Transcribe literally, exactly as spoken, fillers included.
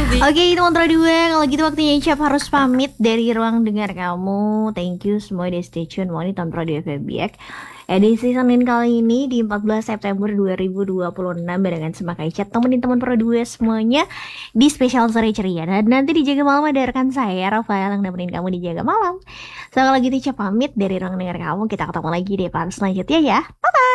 Oke, itu mantra dua. Kalau gitu waktunya Icap harus pamit dari ruang dengar kamu. Thank you semua udah stay tune. Mau nih Tantra dua Febiak edisi Senin kali ini di empat belas September dua ribu dua puluh enam barengan sama Kak Icat. Temenin teman Pro dua semuanya di spesial sore ceria. Dan nanti dijaga malam ada rekan saya Rafael yang nemenin kamu dijaga malam. So kalau gitu Icat pamit dari ruang dengar kamu. Kita ketemu lagi di episode selanjutnya ya. Bye bye.